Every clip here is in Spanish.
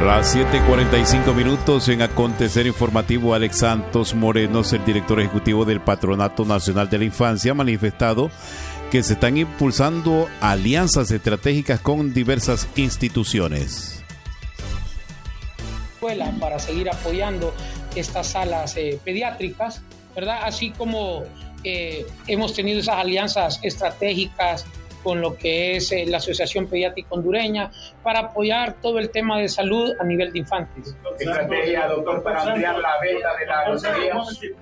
Las 7:45 minutos en Acontecer Informativo. Alex Santos Morenos, el director ejecutivo del Patronato Nacional de la Infancia, ha manifestado que se están impulsando alianzas estratégicas con diversas instituciones. Para seguir apoyando estas salas pediátricas, ¿verdad? Así como hemos tenido esas alianzas estratégicas con lo que es la Asociación Pediátrica Hondureña para apoyar todo el tema de salud a nivel de infantes. Estrategia, doctor, para ampliar la venta de la lotería.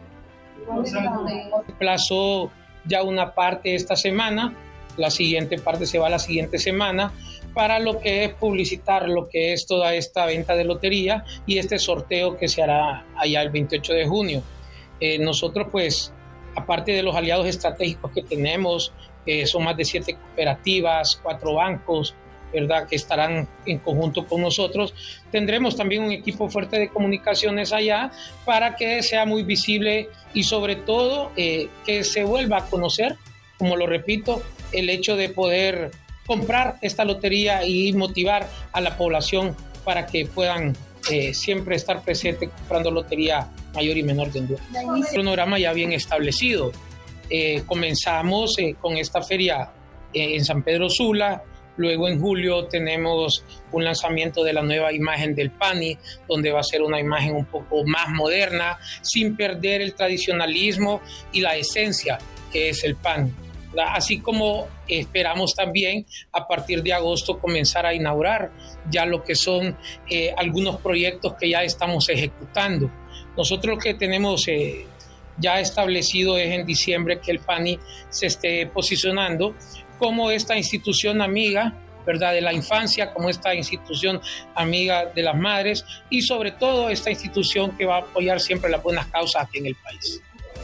Plazó ya una parte esta semana, la siguiente parte se va la siguiente semana, para lo que es publicitar lo que es toda esta venta de lotería y este sorteo que se hará allá el 28 de junio. Nosotros, pues, aparte de los aliados estratégicos que tenemos, son más de 7 cooperativas, 4 bancos, ¿verdad?, que estarán en conjunto con nosotros. Tendremos también un equipo fuerte de comunicaciones allá para que sea muy visible y sobre todo que se vuelva a conocer, como lo repito, el hecho de poder comprar esta lotería y motivar a la población para que puedan siempre estar presentes comprando lotería mayor y menor de Honduras. Un cronograma ya bien establecido. Comenzamos con esta feria en San Pedro Sula. Luego en julio tenemos un lanzamiento de la nueva imagen del PANI, donde va a ser una imagen un poco más moderna, sin perder el tradicionalismo y la esencia que es el PANI. Así como esperamos también a partir de agosto comenzar a inaugurar ya lo que son algunos proyectos que ya estamos ejecutando. Nosotros lo que tenemos ya establecido es en diciembre que el PANI se esté posicionando como esta institución amiga, ¿verdad?, de la infancia, como esta institución amiga de las madres y sobre todo esta institución que va a apoyar siempre las buenas causas aquí en el país.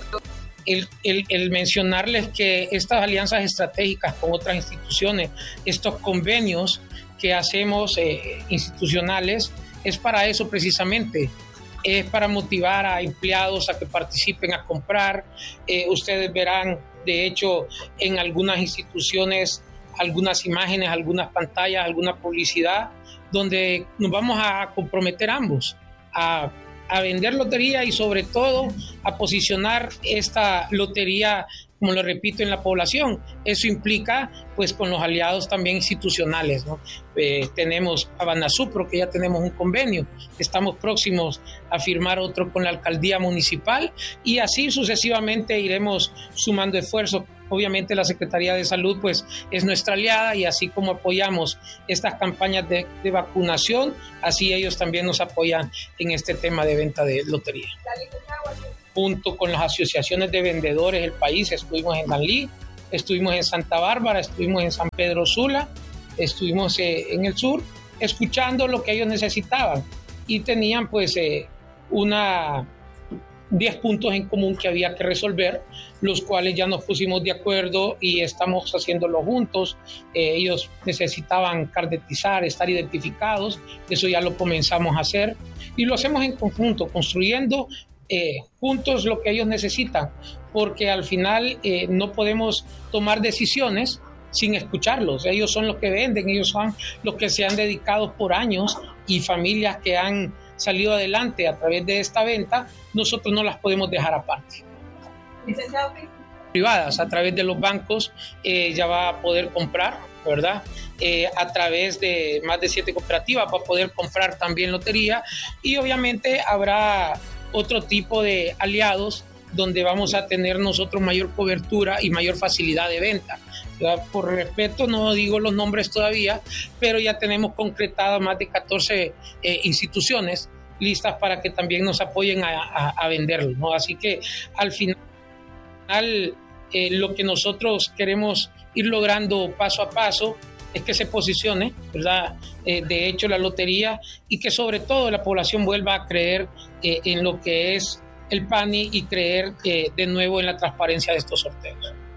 El mencionarles que estas alianzas estratégicas con otras instituciones, estos convenios que hacemos institucionales, es para eso precisamente. Es para motivar a empleados a que participen a comprar. Ustedes verán, de hecho, en algunas instituciones, algunas imágenes, algunas pantallas, alguna publicidad, donde nos vamos a comprometer ambos a vender lotería y sobre todo a posicionar esta lotería, como lo repito, en la población. Eso implica, pues, con los aliados también institucionales, ¿no? Tenemos a Banasupro, que ya tenemos un convenio. Estamos próximos a firmar otro con la alcaldía municipal y así sucesivamente iremos sumando esfuerzos. Obviamente la Secretaría de Salud, pues, es nuestra aliada y así como apoyamos estas campañas de vacunación, así ellos también nos apoyan en este tema de venta de lotería. Junto con las asociaciones de vendedores del país, estuvimos en Danlí, estuvimos en Santa Bárbara, estuvimos en San Pedro Sula, estuvimos en el sur, escuchando lo que ellos necesitaban y tenían, pues, 10 puntos en común que había que resolver, los cuales ya nos pusimos de acuerdo y estamos haciéndolo juntos. Ellos necesitaban carnetizar, estar identificados, eso ya lo comenzamos a hacer y lo hacemos en conjunto, construyendo juntos lo que ellos necesitan, porque al final no podemos tomar decisiones sin escucharlos. Ellos son los que venden, ellos son los que se han dedicado por años y familias que han salido adelante a través de esta venta, nosotros no las podemos dejar aparte. Licenciado, privadas, a través de los bancos ya va a poder comprar, ¿verdad? A través de más de 7 cooperativas va a poder comprar también lotería y obviamente habrá otro tipo de aliados donde vamos a tener nosotros mayor cobertura y mayor facilidad de venta. Por respeto no digo los nombres todavía, pero ya tenemos concretadas más de 14 instituciones listas para que también nos apoyen a venderlos, ¿no? Así que al final lo que nosotros queremos ir logrando paso a paso es que se posicione, ¿verdad?, de hecho la lotería y que sobre todo la población vuelva a creer en lo que es el PANI y creer de nuevo en la transparencia de estos sorteos.